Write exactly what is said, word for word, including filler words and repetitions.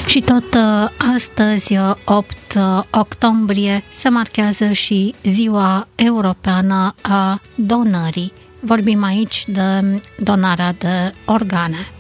Și tot astăzi, opt octombrie, se marchează și Ziua Europeană a Donării. Vorbim aici de donarea de organe.